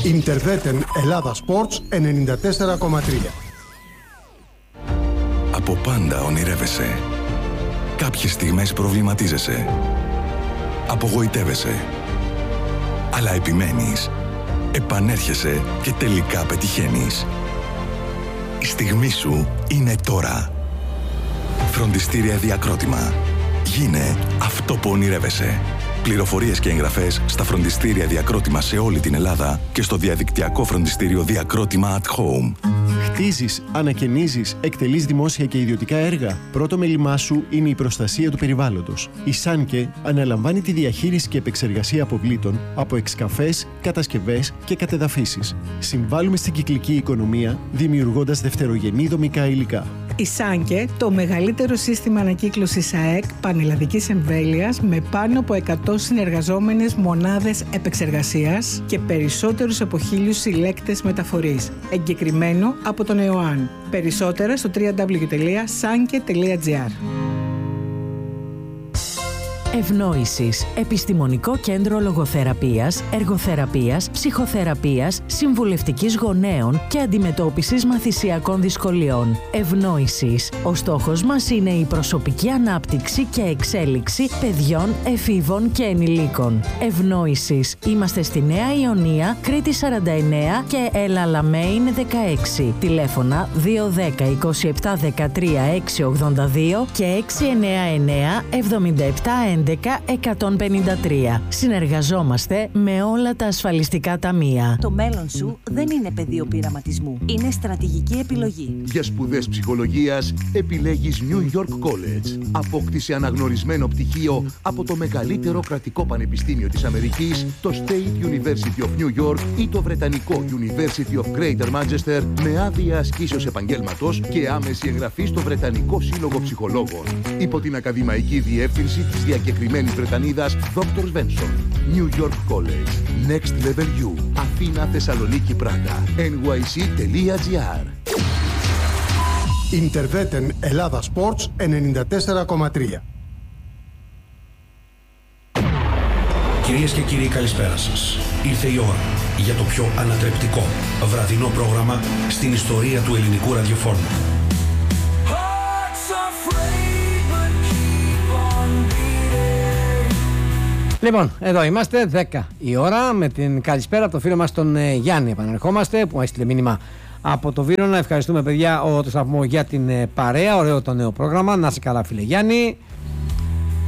Ιντερβέτεν Ελλάδα Sports 94,3. Από πάντα ονειρεύεσαι. Κάποιες στιγμές προβληματίζεσαι. Απογοητεύεσαι. Αλλά επιμένεις. Επανέρχεσαι και τελικά πετυχαίνεις. Η στιγμή σου είναι τώρα. Φροντιστήρια Διακρότημα. Γίνε αυτό που ονειρεύεσαι. Πληροφορίες και εγγραφές στα φροντιστήρια Διακρότημα σε όλη την Ελλάδα και στο διαδικτυακό φροντιστήριο Διακρότημα at Home. Χτίζεις, ανακαινίζεις, εκτελείς δημόσια και ιδιωτικά έργα. Πρώτο μέλημά σου είναι η προστασία του περιβάλλοντος. Η Σάνκε αναλαμβάνει τη διαχείριση και επεξεργασία αποβλήτων από εξκαφές, κατασκευές και κατεδαφίσεις. Συμβάλλουμε στην κυκλική οικονομία, δημιουργώντας δευτερογενή δομικά υλικά. Η Σάνκε, το μεγαλύτερο σύστημα ανακύκλωσης ΑΕΚ πανελλαδικής εμβέλειας με πάνω από 100 συνεργαζόμενες μονάδες επεξεργασίας και περισσότερους από 1.000 συλλέκτες μεταφορής. Εγκεκριμένο από τον ΕΟΑΝ. Περισσότερα στο www.sanke.gr. Ευνόησης. Επιστημονικό κέντρο λογοθεραπείας, εργοθεραπείας, ψυχοθεραπείας, συμβουλευτικής γονέων και αντιμετώπισης μαθησιακών δυσκολιών. Ευνόησης. Ο στόχος μας είναι η προσωπική ανάπτυξη και εξέλιξη παιδιών, εφήβων και ενηλίκων. Ευνόησης. Είμαστε στη Νέα Ιωνία, Κρήτη 49 και Ελαλαμέιν 16. Τηλέφωνα 210 27 13 682 και 699 77 153. Συνεργαζόμαστε με όλα τα ασφαλιστικά ταμεία. Το μέλλον σου δεν είναι πεδίο πειραματισμού. Είναι στρατηγική επιλογή. Για σπουδές ψυχολογίας επιλέγεις New York College. Απόκτησε αναγνωρισμένο πτυχίο από το μεγαλύτερο κρατικό πανεπιστήμιο της Αμερικής, το State University of New York ή το βρετανικό University of Greater Manchester, με άδεια ασκήσεως επαγγέλματος και άμεση εγγραφή στο Βρετανικό Σύλλογο Ψυχολόγων. Υπό την ακαδημαϊκή διεύθυνση της διακεκριμένης Βρετανίδας Dr. Svensson. New York College. Next Level U. Αθήνα, Θεσσαλονίκη, Πράγα. nyc.gr. Ιντερβέτεν Ελλάδα Sports 94,3. Κυρίες και κύριοι, καλησπέρα σας. Ήρθε η ώρα για το πιο ανατρεπτικό βραδινό πρόγραμμα στην ιστορία του ελληνικού ραδιοφώνου. Λοιπόν, εδώ είμαστε, 10 η ώρα, με την καλησπέρα από το φίλο μας τον Γιάννη. Επαναρχόμαστε, που έστειλε μήνυμα από το Βύρωνα. Ευχαριστούμε, παιδιά, το σταθμό για την παρέα. Ωραίο το νέο πρόγραμμα. Να είσαι καλά, φίλε Γιάννη.